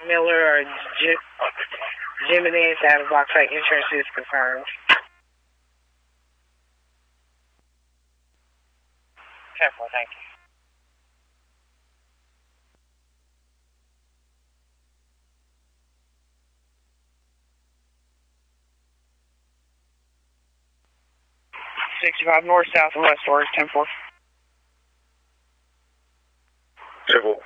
Miller or Jimenez out of Bauxite Insurance is confirmed. 10-4, thank you. '65 north, south, and west, orders 10-4. 10-4.